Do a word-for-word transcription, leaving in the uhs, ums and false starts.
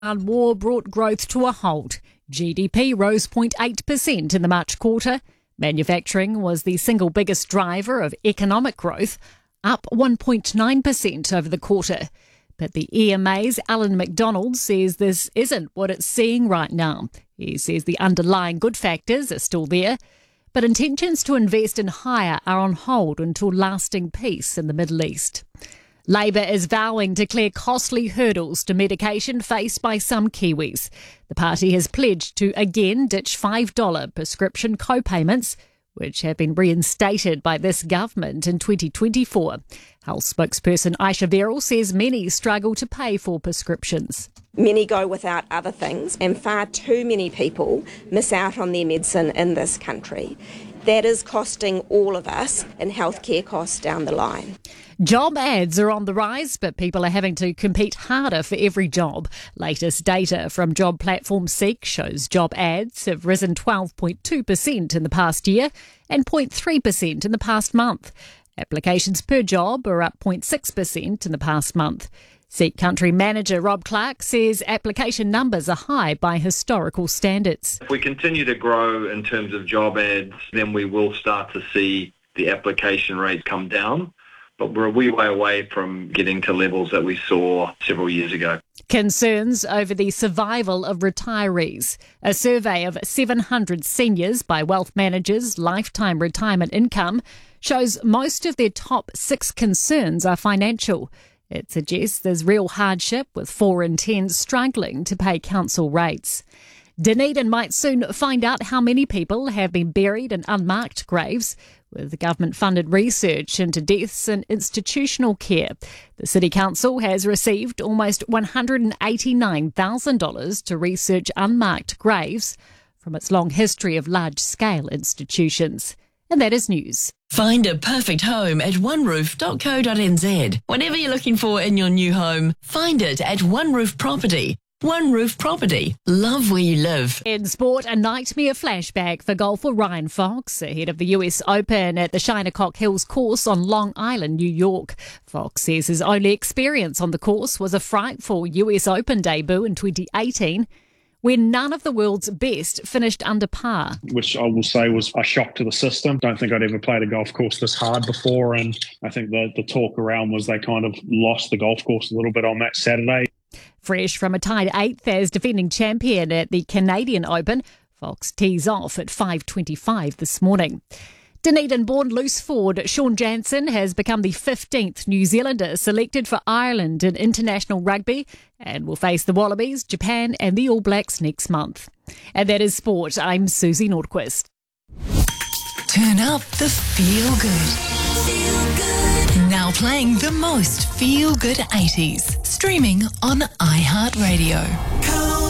War brought growth to a halt. G D P rose zero point eight percent in the March quarter. Manufacturing was the single biggest driver of economic growth, up one point nine percent over the quarter. But the E M A's Alan McDonald says this isn't what it's seeing right now. He says the underlying good factors are still there, but intentions to invest in hire are on hold until lasting peace in the Middle East. Labour is vowing to clear costly hurdles to medication faced by some Kiwis. The party has pledged to again ditch five dollars prescription co-payments, which have been reinstated by this government in twenty twenty-four. Health spokesperson Aisha Verrill says many struggle to pay for prescriptions. Many go without other things, and far too many people miss out on their medicine in this country. That is costing all of us in healthcare costs down the line. Job ads are on the rise, but people are having to compete harder for every job. Latest data from job platform Seek shows job ads have risen twelve point two percent in the past year and zero point three percent in the past month. Applications per job are up zero point six percent in the past month. Seek country manager Rob Clark says application numbers are high by historical standards. If we continue to grow in terms of job ads, then we will start to see the application rate come down. But we're a wee way away from getting to levels that we saw several years ago. Concerns over the survival of retirees. A survey of seven hundred seniors by Wealth Managers Lifetime Retirement Income shows most of their top six concerns are financial. It suggests there's real hardship, with four in ten struggling to pay council rates. Dunedin might soon find out how many people have been buried in unmarked graves, with government-funded research into deaths in institutional care. The City Council has received almost one hundred eighty-nine thousand dollars to research unmarked graves from its long history of large-scale institutions. And that is news. Find a perfect home at one roof dot co dot n z. Whatever you're looking for in your new home, find it at One Roof Property. One Roof Property. Love where you live. In sport, a nightmare flashback for golfer Ryan Fox ahead of the U S Open at the Shinnecock Hills course on Long Island, New York. Fox says his only experience on the course was a frightful U S Open debut in twenty eighteen, when none of the world's best finished under par. Which I will say was a shock to the system. Don't think I'd ever played a golf course this hard before, and I think the, the talk around was they kind of lost the golf course a little bit on that Saturday. Fresh from a tied eighth as defending champion at the Canadian Open, Fox tees off at five twenty-five this morning. Dunedin-born loose forward Sean Jansen has become the fifteenth New Zealander selected for Ireland in international rugby and will face the Wallabies, Japan and the All Blacks next month. And that is sport. I'm Susie Nordquist. Turn up the feel good. Feel good. Now playing the most feel good eighties. Streaming on iHeartRadio.